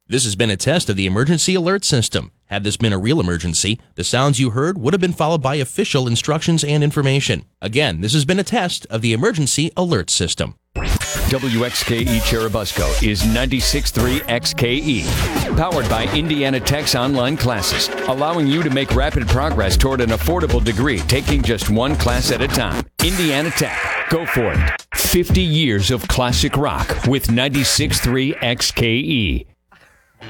This has been a test of the emergency alert system. Had this been a real emergency, the sounds you heard would have been followed by official instructions and information. Again, this has been a test of the emergency alert system. WXKE Cherubusco is 96.3 XKE. Powered by Indiana Tech's online classes, allowing you to make rapid progress toward an affordable degree, taking just one class at a time. Indiana Tech. Go for it. 50 years of classic rock with 96.3 XKE.